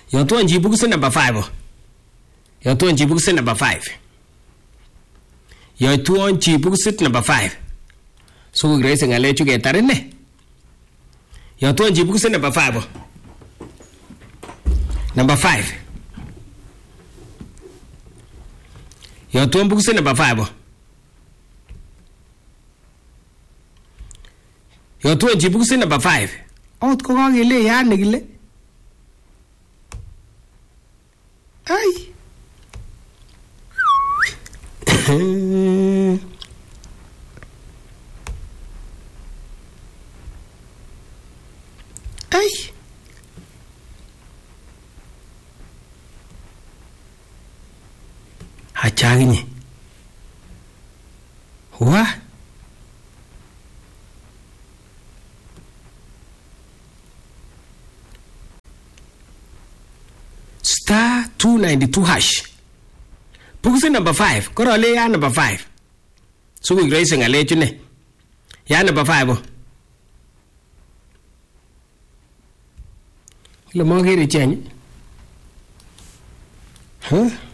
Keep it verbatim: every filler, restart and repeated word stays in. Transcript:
Yotuan chi bukusit number five. Yotuan chi bukusit number five. Yotuan chi bukusit number five. So we raising a let you get that in there. Yotuan chi bukusit number five. Number five. Yotuan bukusit number five. Yotuan chi bukusit number five. Out ko kagile yan nigile. Ay. Ay. Hachagini. Wa? Star two ninety-two hash. Pukusin number five. Koro le ya number five. So we racing a let you ne. Ya number five. Lo mo giri change. Huh?